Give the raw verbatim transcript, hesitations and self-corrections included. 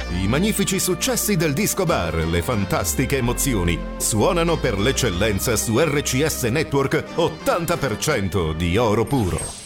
I magnifici successi del disco bar, le fantastiche emozioni, suonano per l'eccellenza su R C S Network ottanta per cento di oro puro.